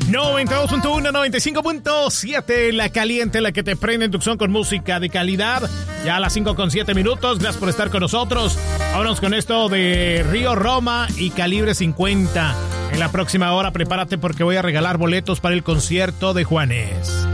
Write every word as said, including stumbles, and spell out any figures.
noventa y dos punto uno, noventa y cinco punto siete, la caliente, la que te prende en Tucson con música de calidad. Ya a las cinco con siete minutos. Gracias por estar con nosotros. Vámonos con esto de Río Roma y Calibre cincuenta. En la próxima hora prepárate porque voy a regalar boletos para el concierto de Juanes.